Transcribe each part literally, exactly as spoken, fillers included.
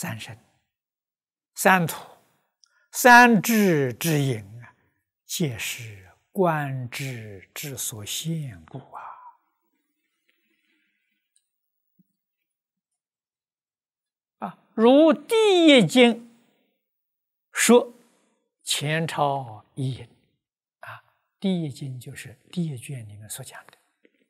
三身、三土、三智之隐啊，皆是观之之所现故啊！啊，如第一经说前朝一隐啊，第一经就是第一卷里面所讲的。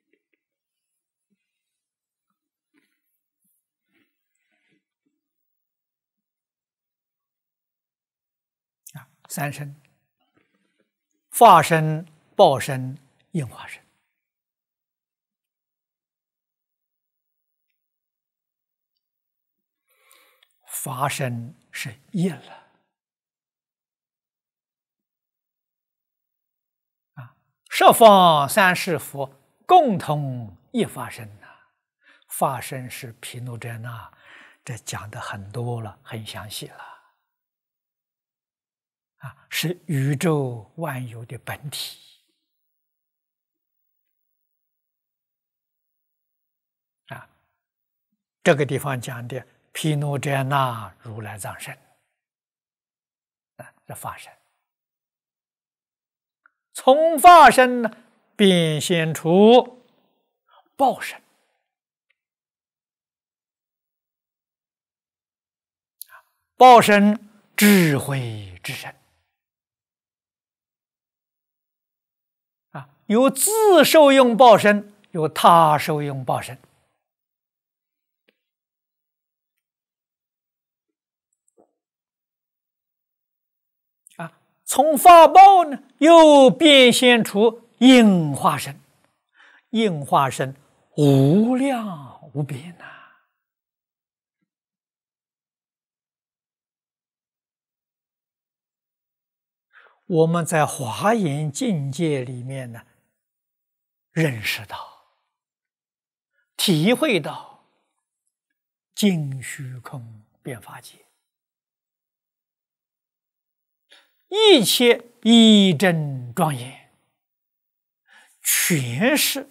啊，三身：法身、报身、应化身。法身是业了啊，十方三世佛共同一法身呐、啊。法身是毗卢遮那，这讲的很多了，很详细了啊，是宇宙万有的本体啊。这个地方讲的毗卢遮那如来藏身啊，这法身。从法身呢变现出报身啊，报身智慧之身啊，有自受用报身，有他受用报身。从法报呢，又变现出应化身，应化身无量无边呐、啊！我们在华严境界里面呢，认识到、体会到尽虚空遍法界。一切义正庄严，全是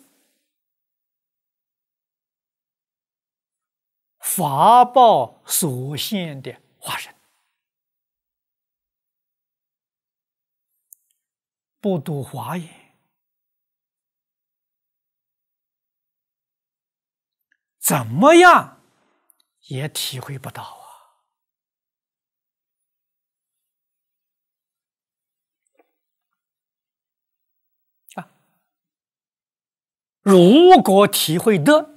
法报所现的化身。不读华严，怎么样也体会不到啊！如果体会得，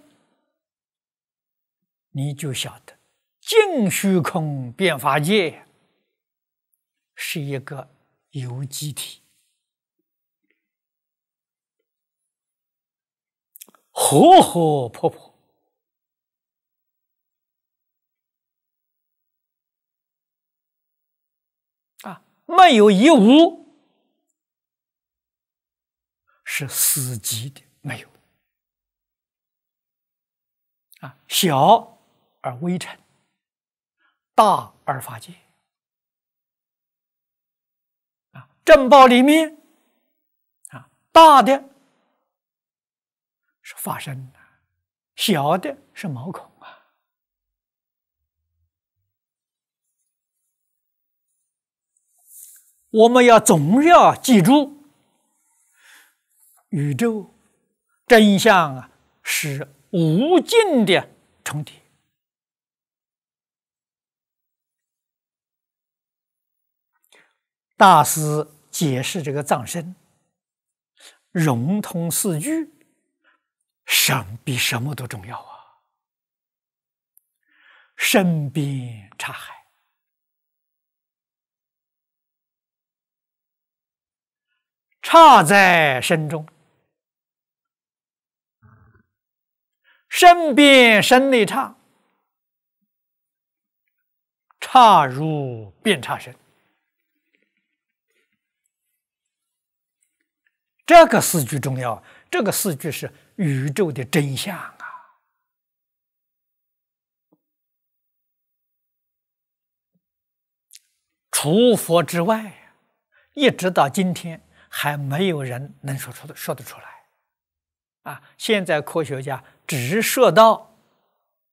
你就晓得尽虚空遍法界是一个有机体，活活泼泼啊，没有一无，是死寂的，没有。啊，小而微尘，大而法界。啊，正报里面，啊，大的是法身，小的是毛孔啊。我们要总要记住，宇宙真相啊，是无尽的重叠。大师解释这个藏身，融通四句，什比什么都重要啊！身边察海，刹在身中，身边身内刹，刹如遍刹身。这个四句重要，这个四句是宇宙的真相啊！除佛之外，一直到今天还没有人能说出的说得出来啊！现在科学家只说到